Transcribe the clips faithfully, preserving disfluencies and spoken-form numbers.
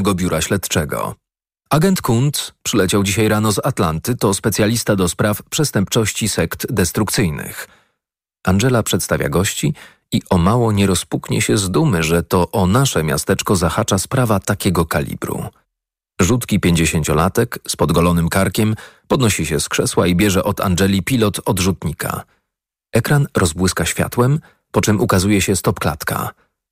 biura śledczego. Agent Kuntz przyleciał dzisiaj rano z Atlanty, to specjalista do spraw przestępczości sekt destrukcyjnych. Angela przedstawia gości i o mało nie rozpuknie się z dumy, że to o nasze miasteczko zahacza sprawa takiego kalibru. Rzutki pięćdziesięciolatek z podgolonym karkiem podnosi się z krzesła i bierze od Angeli pilot odrzutnika. Ekran rozbłyska światłem, po czym ukazuje się stopklatka.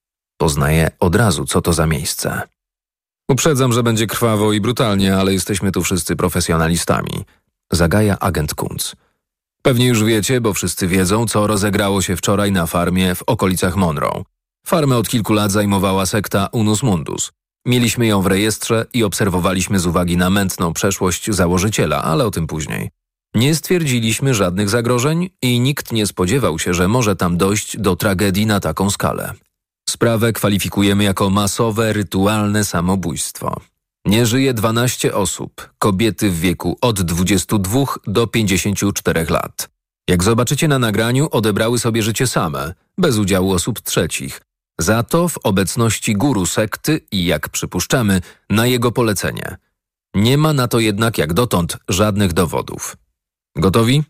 Poznaje od razu, co to za miejsce. Uprzedzam, że będzie krwawo i brutalnie, ale jesteśmy tu wszyscy profesjonalistami. Zagaja agent Kuntz. Pewnie już wiecie, bo wszyscy wiedzą, co rozegrało się wczoraj na farmie w okolicach Monroe. Farmę od kilku lat zajmowała sekta Unus Mundus. Mieliśmy ją w rejestrze i obserwowaliśmy z uwagi na mętną przeszłość założyciela, ale o tym później. Nie stwierdziliśmy żadnych zagrożeń i nikt nie spodziewał się, że może tam dojść do tragedii na taką skalę. Sprawę kwalifikujemy jako masowe, rytualne samobójstwo. Nie żyje dwanaście osób, kobiety w wieku od dwudziestu dwóch do pięćdziesięciu czterech lat. Jak zobaczycie na nagraniu, odebrały sobie życie same, bez udziału osób trzecich. Za to w obecności guru sekty i, jak przypuszczamy, na jego polecenie. Nie ma na to jednak jak dotąd żadnych dowodów. Gotowi?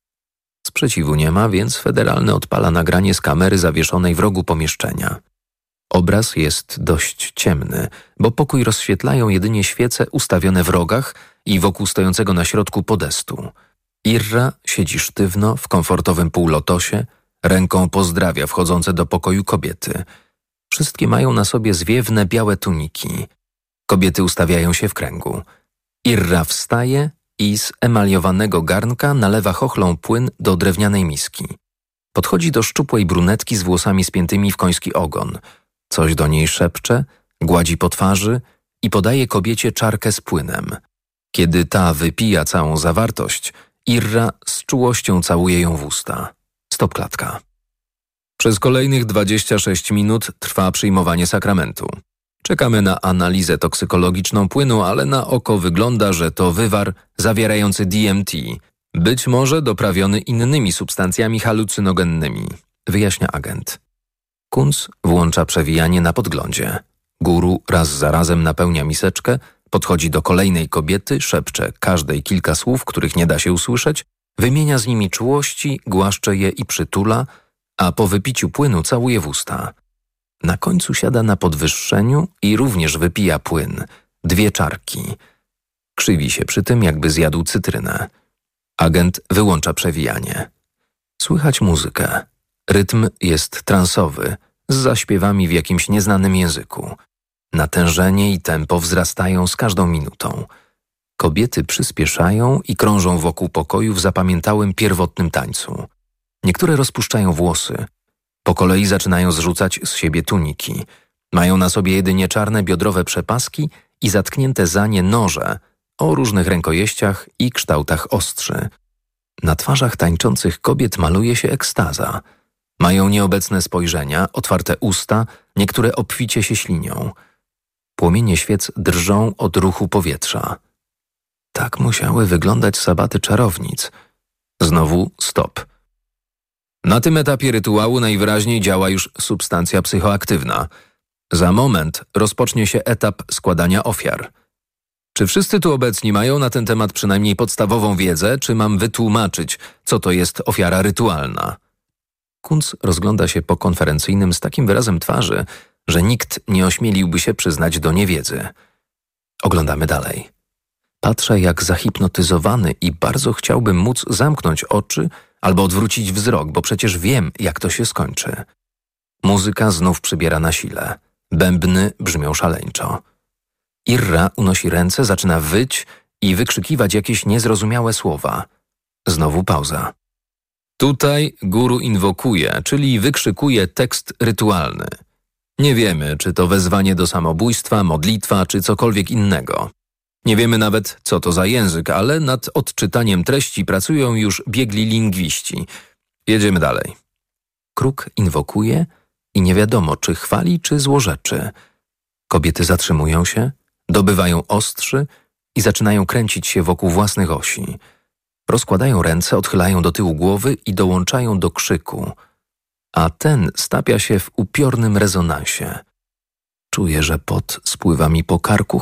Sprzeciwu nie ma, więc federalny odpala nagranie z kamery zawieszonej w rogu pomieszczenia. Obraz jest dość ciemny, bo pokój rozświetlają jedynie świece ustawione w rogach i wokół stojącego na środku podestu. Irra siedzi sztywno w komfortowym półlotosie, ręką pozdrawia wchodzące do pokoju kobiety. Wszystkie mają na sobie zwiewne białe tuniki. Kobiety ustawiają się w kręgu. Irra wstaje i z emaliowanego garnka nalewa chochlą płyn do drewnianej miski. Podchodzi do szczupłej brunetki z włosami spiętymi w koński ogon. Coś do niej szepcze, gładzi po twarzy i podaje kobiecie czarkę z płynem. Kiedy ta wypija całą zawartość, Irra z czułością całuje ją w usta. Stopklatka. Przez kolejnych dwadzieścia sześć minut trwa przyjmowanie sakramentu. Czekamy na analizę toksykologiczną płynu, ale na oko wygląda, że to wywar zawierający D M T, być może doprawiony innymi substancjami halucynogennymi, wyjaśnia agent. Kuntz włącza przewijanie na podglądzie. Guru raz za razem napełnia miseczkę, podchodzi do kolejnej kobiety, szepcze każdej kilka słów, których nie da się usłyszeć, wymienia z nimi czułości, głaszcze je i przytula, a po wypiciu płynu całuje w usta. Na końcu siada na podwyższeniu i również wypija płyn. Dwie czarki. Krzywi się przy tym, jakby zjadł cytrynę. Agent wyłącza przewijanie. Słychać muzykę. Rytm jest transowy, z zaśpiewami w jakimś nieznanym języku. Natężenie i tempo wzrastają z każdą minutą. Kobiety przyspieszają i krążą wokół pokoju w zapamiętałym pierwotnym tańcu. Niektóre rozpuszczają włosy. Po kolei zaczynają zrzucać z siebie tuniki. Mają na sobie jedynie czarne biodrowe przepaski i zatknięte za nie noże o różnych rękojeściach i kształtach ostrzy. Na twarzach tańczących kobiet maluje się ekstaza. Mają nieobecne spojrzenia, otwarte usta, niektóre obficie się ślinią. Płomienie świec drżą od ruchu powietrza. Tak musiały wyglądać sabaty czarownic. Znowu stop. Na tym etapie rytuału najwyraźniej działa już substancja psychoaktywna. Za moment rozpocznie się etap składania ofiar. Czy wszyscy tu obecni mają na ten temat przynajmniej podstawową wiedzę, czy mam wytłumaczyć, co to jest ofiara rytualna? Kuntz rozgląda się po konferencyjnym z takim wyrazem twarzy, że nikt nie ośmieliłby się przyznać do niewiedzy. Oglądamy dalej. Patrzę jak zahipnotyzowany i bardzo chciałbym móc zamknąć oczy albo odwrócić wzrok, bo przecież wiem, jak to się skończy. Muzyka znów przybiera na sile. Bębny brzmią szaleńczo. Irra unosi ręce, zaczyna wyć i wykrzykiwać jakieś niezrozumiałe słowa. Znowu pauza. Tutaj guru inwokuje, czyli wykrzykuje tekst rytualny. Nie wiemy, czy to wezwanie do samobójstwa, modlitwa, czy cokolwiek innego. Nie wiemy nawet, co to za język, ale nad odczytaniem treści pracują już biegli lingwiści. Jedziemy dalej. Kruk inwokuje i nie wiadomo, czy chwali, czy złorzeczy. Kobiety zatrzymują się, dobywają ostrzy i zaczynają kręcić się wokół własnych osi. Rozkładają ręce, odchylają do tyłu głowy i dołączają do krzyku, a ten stapia się w upiornym rezonansie. Czuję, że pot spływa mi po karku,